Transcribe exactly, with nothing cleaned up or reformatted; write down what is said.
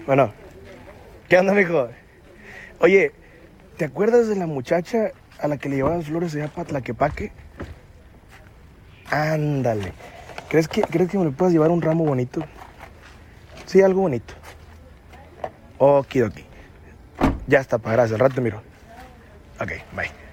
Bueno, ¿qué onda, mijo? Oye, ¿te acuerdas de la muchacha a la que le llevaban flores allá para Tlaquepaque? Ándale. ¿Crees que, ¿Crees que me le puedas llevar un ramo bonito? Sí, algo bonito. Okidoki. Ya está, pa, gracias. Al rato te miro. Ok, bye.